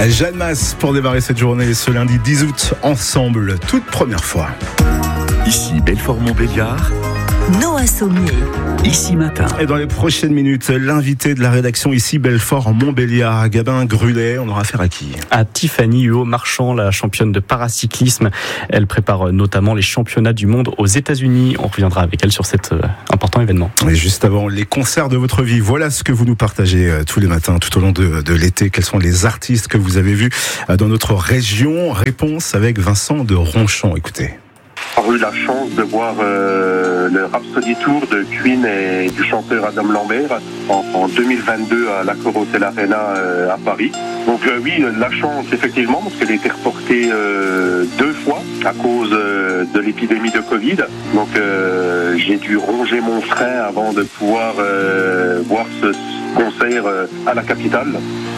Jeanne Masse pour démarrer cette journée ce lundi 10 août ensemble, toute première fois. Ici Belfort-Montbéliard. Noah Sommier. Ici Matin. Et dans les prochaines minutes, l'invité de la rédaction ici Belfort-Montbéliard, Gabin Grulet, on aura affaire à qui ? À Tiffany Huot-Marchand, la championne de paracyclisme. Elle prépare notamment les championnats du monde aux États-Unis. On reviendra avec elle sur cet important événement. Et juste avant, les concerts de votre vie. Voilà ce que vous nous partagez tous les matins, tout au long de l'été. Quels sont les artistes que vous avez vus dans notre région ? Réponse avec Vincent de Ronchamp. Écoutez. J'ai eu la chance de voir le Rhapsody Tour de Queen et du chanteur Adam Lambert en 2022 à l'Accor Hotel Arena à Paris. Donc oui, la chance effectivement, parce qu'elle a été reportée 2 fois à cause de l'épidémie de Covid. Donc j'ai dû ronger mon frein avant de pouvoir voir ce concert à la capitale.